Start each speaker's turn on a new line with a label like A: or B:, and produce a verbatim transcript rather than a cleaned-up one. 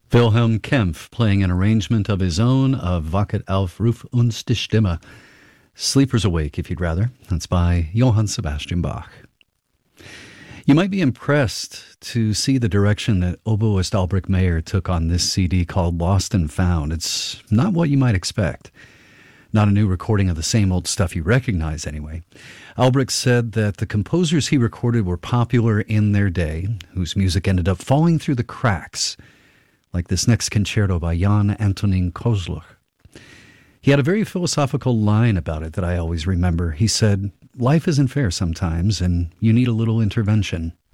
A: Wilhelm Kempf playing an arrangement of his own of Wacket auf, ruf uns die Stimme. Sleepers Awake, if you'd rather. That's by Johann Sebastian Bach. You might be impressed to see the direction that oboist Albrecht Meyer took on this C D called Lost and Found. It's not what you might expect. Not a new recording of the same old stuff you recognize, anyway. Albrecht said that the composers he recorded were popular in their day, whose music ended up falling through the cracks, like this next concerto by Jan Antonín Kozluch. He had a very philosophical line about it that I always remember. He said, "Life isn't fair sometimes, and you need a little intervention."